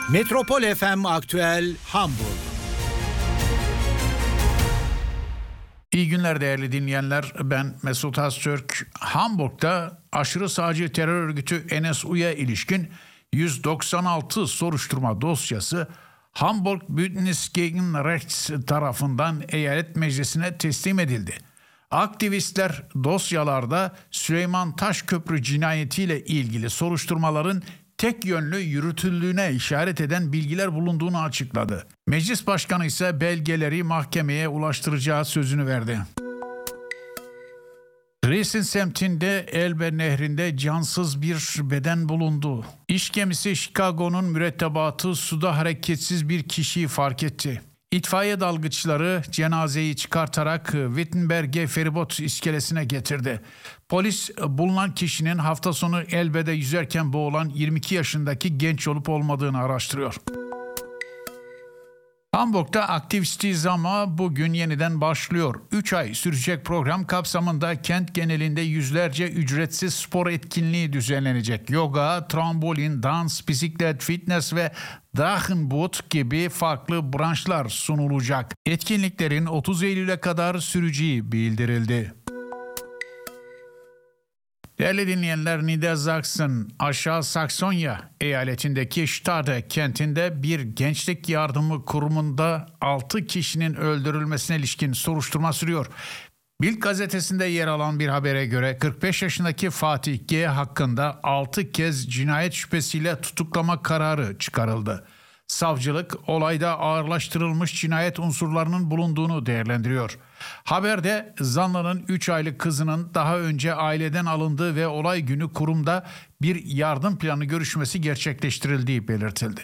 Metropol FM Aktüel Hamburg. İyi günler değerli dinleyenler. Ben Mesut Öztürk. Hamburg'da aşırı sağcı terör örgütü NSU'ya ilişkin 196 soruşturma dosyası Hamburg Bündnis gegen Rechts tarafından eyalet meclisine teslim edildi. Aktivistler dosyalarda Süleyman Taşköprü cinayetiyle ilgili soruşturmaların tek yönlü yürütüldüğüne işaret eden bilgiler bulunduğunu açıkladı. Meclis Başkanı ise belgeleri mahkemeye ulaştıracağı sözünü verdi. Dresden semtinde Elbe Nehri'nde cansız bir beden bulundu. İş gemisi Chicago'nun mürettebatı suda hareketsiz bir kişiyi fark etti. İtfaiye dalgıçları cenazeyi çıkartarak Wittenberg'e feribot iskelesine getirdi. Polis bulunan kişinin hafta sonu Elbe'de yüzerken boğulan 22 yaşındaki genç olup olmadığını araştırıyor. Hamburg'da aktivistiz ama bugün yeniden başlıyor. 3 ay sürecek program kapsamında kent genelinde yüzlerce ücretsiz spor etkinliği düzenlenecek. Yoga, trambolin, dans, bisiklet, fitness ve Drachenboot gibi farklı branşlar sunulacak. Etkinliklerin 30 Eylül'e kadar süreceği bildirildi. Değerli dinleyenler, Niedersachsen, Aşağı Saksonya eyaletindeki Stade kentinde bir gençlik yardımı kurumunda 6 kişinin öldürülmesine ilişkin soruşturma sürüyor. Bild gazetesinde yer alan bir habere göre 45 yaşındaki Fatih G. hakkında 6 kez cinayet şüphesiyle tutuklama kararı çıkarıldı. Savcılık olayda ağırlaştırılmış cinayet unsurlarının bulunduğunu değerlendiriyor. Haberde zanlının 3 aylık kızının daha önce aileden alındığı ve olay günü kurumda bir yardım planı görüşmesi gerçekleştirildiği belirtildi.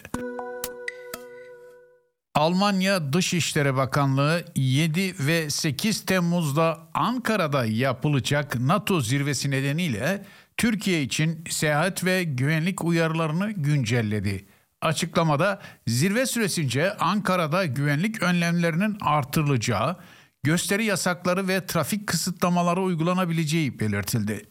Almanya Dışişleri Bakanlığı 7 ve 8 Temmuz'da Ankara'da yapılacak NATO zirvesi nedeniyle Türkiye için seyahat ve güvenlik uyarılarını güncelledi. Açıklamada zirve süresince Ankara'da güvenlik önlemlerinin artırılacağı, gösteri yasakları ve trafik kısıtlamaları uygulanabileceği belirtildi.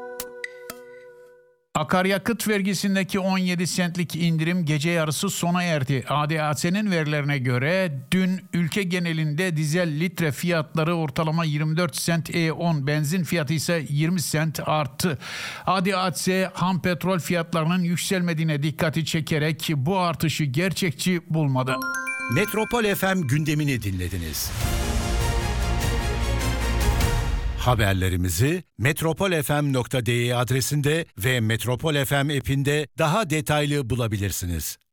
Akaryakıt vergisindeki 17 centlik indirim gece yarısı sona erdi. ADAC'nin verilerine göre dün ülke genelinde dizel litre fiyatları ortalama 24 cent, E10 benzin fiyatı ise 20 cent arttı. ADAC ham petrol fiyatlarının yükselmediğine dikkati çekerek bu artışı gerçekçi bulmadı. Metropol FM gündemini dinlediniz. Haberlerimizi metropolfm.de adresinde ve Metropol FM app'inde daha detaylı bulabilirsiniz.